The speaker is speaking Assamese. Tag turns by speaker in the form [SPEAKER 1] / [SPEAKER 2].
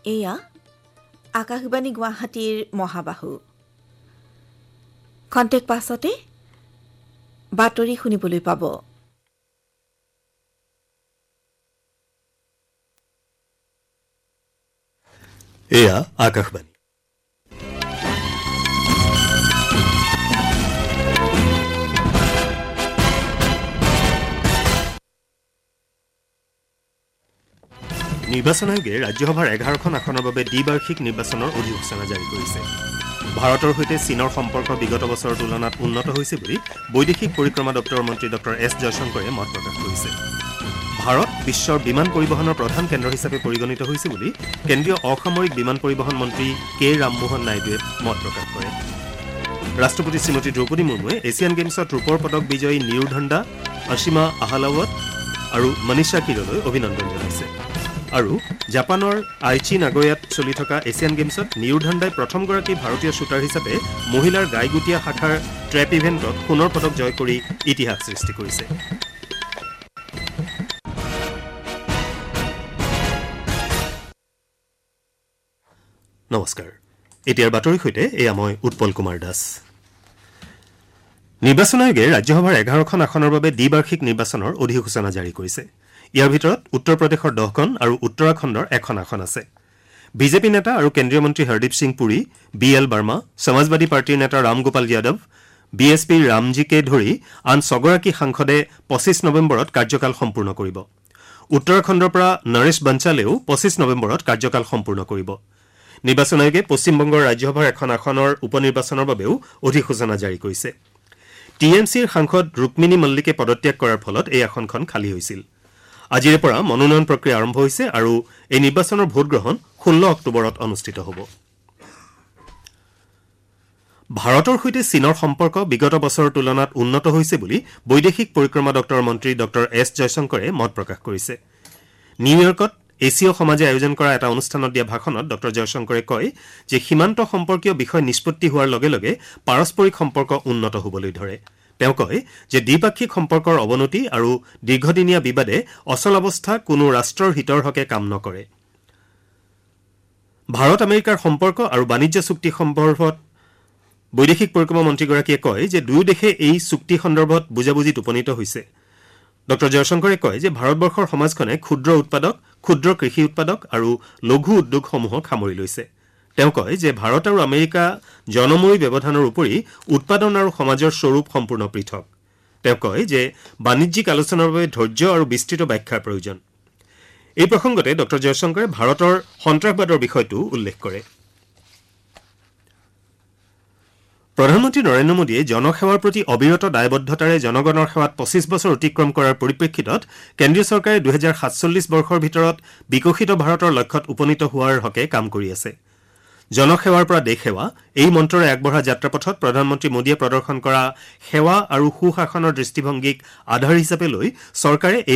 [SPEAKER 1] এয়া আকাশবাণী গুৱাহাটীৰ মহাবাহু খন্তেক পাছতে বাতৰি শুনিবলৈ পাব।
[SPEAKER 2] এয়া আকাশবাণী। নিৰ্বাচন আয়োগে ৰাজ্যসভাৰ 11খন আসনৰ বাবে দ্বিবাৰ্ষিক নিৰ্বাচনৰ অধিসূচনা জাৰি কৰিছে। ভাৰতৰ সৈতে চীনৰ সম্পৰ্ক বিগত বছৰৰ তুলনাত উন্নত হৈছে বুলি বৈদেশিক পৰিক্ৰমা দপ্তৰৰ মন্ত্ৰী ডঃ এছ জয়শংকৰে মত প্ৰকাশ কৰিছে। ভাৰত বিশ্বৰ বিমান পৰিবহণৰ প্ৰধান কেন্দ্ৰ হিচাপে পৰিগণিত হৈছে বুলি কেন্দ্ৰীয় অসামৰিক বিমান পৰিবহণ মন্ত্ৰী কে ৰামমোহন নাইডুৱে মত প্ৰকাশ কৰে। ৰাষ্ট্ৰপতি শ্ৰীমতী দ্ৰৌপদী মুৰ্মুৱে এছিয়ান গেমছত ৰূপৰ পদক বিজয়ী নিৰুধণ্ডা, অসীমা আহালাৱত আৰু মনীষা কিৰলৈ অভিনন্দন জনাইছে। আৰু জাপানৰ আইচি নাগোয়াত চলি থকা এছিয়ান গেমছত নিৰুধণ্ডাই প্ৰথমগৰাকী ভাৰতীয় শ্বুটাৰ হিচাপে মহিলাৰ গাইগুটীয়া শাখাৰ ট্ৰেপ ইভেণ্টত সোণৰ পদক জয় কৰি ইতিহাস সৃষ্টি কৰিছে। নমস্কাৰ, এতিয়াৰ বাতৰিৰ সৈতে এয়া মই উৎপল কুমাৰ দাস। নিৰ্বাচন আয়োগে ৰাজ্যসভাৰ 11খন আসনৰ বাবে দ্বিবাৰ্ষিক নিৰ্বাচনৰ অধিসূচনা জাৰি কৰিছে। ইয়াৰ ভিতৰত উত্তৰ প্ৰদেশৰ 10খন আৰু উত্তৰাখণ্ডৰ এখন আসন আছে। বিজেপি নেতা আৰু কেন্দ্ৰীয় মন্ত্ৰী হৰদীপ সিং পুৰী, বি এল বাৰ্মা, সমাজবাদী পাৰ্টীৰ নেতা ৰাম গোপাল যাদৱ, বি এছ পিৰ ৰামজীকে ধৰি আন 6গৰাকী সাংসদে 25 নৱেম্বৰত কাৰ্যকাল সম্পূৰ্ণ কৰিব। উত্তৰাখণ্ডৰ পৰা নৰেশ বনচালেও 25 নৱেম্বৰত কাৰ্যকাল সম্পূৰ্ণ কৰিব। নিৰ্বাচন আয়োগে পশ্চিমবংগৰ ৰাজ্যসভাৰ এখন আসনৰ উপ নিৰ্বাচনৰ বাবেও অধিসূচনা জাৰি কৰিছে। টি এম চিৰ সাংসদ ৰুক্মিণী মল্লিকে পদত্যাগ কৰাৰ ফলত এই আসনখন খালী হৈছিল। আজিৰে পৰা মনোনয়ন প্ৰক্ৰিয়া আৰম্ভ হৈছে আৰু এই নিৰ্বাচনৰ ভোটগ্ৰহণ 16 অক্টোবৰত অনুষ্ঠিত হ'ব। ভাৰতৰ সৈতে চীনৰ সম্পৰ্ক বিগত বছৰৰ তুলনাত উন্নত হৈছে বুলি বৈদেশিক পৰিক্ৰমা দপ্তৰৰ মন্ত্ৰী ডঃ এছ জয়শংকৰে মত প্ৰকাশ কৰিছে। নিউয়ৰ্কত এছীয় সমাজে আয়োজন কৰা এটা অনুষ্ঠানত দিয়া ভাষণত ডঃ জয়শংকৰে কয় যে সীমান্ত সম্পৰ্কীয় বিষয় নিষ্পত্তি হোৱাৰ লগে লগে পাৰস্পৰিক সম্পৰ্ক উন্নত হ'বলৈ ধৰে। তেওঁ কয় যে দ্বিপাক্ষিক সম্পৰ্কৰ অৱনতি আৰু দীৰ্ঘদিনীয়া বিবাদে অচল অৱস্থা কোনো ৰাষ্ট্ৰৰ হিতৰ হকে কাম নকৰে। ভাৰত আমেৰিকাৰ সম্পৰ্ক আৰু বাণিজ্য চুক্তি সন্দৰ্ভত বৈদেশিক পৰিক্ৰমা মন্ত্ৰীগৰাকীয়ে কয় যে দুয়ো দেশে এই চুক্তি সন্দৰ্ভত বুজাবুজিত উপনীত হৈছে। ডঃ জয়শংকৰে কয় যে ভাৰতবৰ্ষৰ সমাজখনে ক্ষুদ্ৰ উৎপাদক, ক্ষুদ্ৰ কৃষি উৎপাদক আৰু লঘু উদ্যোগসমূহক সামৰি লৈছে। তেওঁ কয় যে ভাৰত আৰু আমেৰিকা জনমূৰি ব্যৱধানৰ উপৰি উৎপাদন আৰু সমাজৰ স্বৰূপ সম্পূৰ্ণ পৃথক। তেওঁ কয় যে বাণিজ্যিক আলোচনাৰ বাবে ধৈৰ্য আৰু বিস্তৃত ব্যাখ্যাৰ প্ৰয়োজন। এই প্ৰসংগতে ডঃ জয়শংকৰে ভাৰতৰ সন্ত্ৰাসবাদৰ বিষয়টো উল্লেখ কৰে। প্ৰধানমন্ত্ৰী নৰেন্দ্ৰ মোদীয়ে জনসেৱাৰ প্ৰতি অবিৰত দায়বদ্ধতাৰে জনগণৰ সেৱাত 25 বছৰ অতিক্ৰম কৰাৰ পৰিপ্ৰেক্ষিতত কেন্দ্ৰীয় চৰকাৰে 2047 বৰ্ষৰ ভিতৰত বিকশিত ভাৰতৰ লক্ষ্যত উপনীত হোৱাৰ হকে কাম কৰি আছে। জনসেৱাৰ পৰা দেশ সেৱা এই মন্ত্ৰৰে আগবঢ়া যাত্ৰাপথত প্ৰধানমন্ত্ৰী মোদীয়ে প্ৰদৰ্শন কৰা সেৱা আৰু সুশাসনৰ দৃষ্টিভংগীক আধাৰ হিচাপে লৈ চৰকাৰে এই